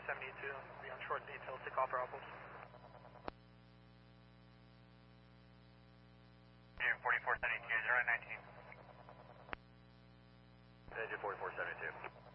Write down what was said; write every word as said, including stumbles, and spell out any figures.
seventy-two, be on short detail, take off Apples. June forty-four seventy-two, zero nineteen. Engine forty-four seventy-two.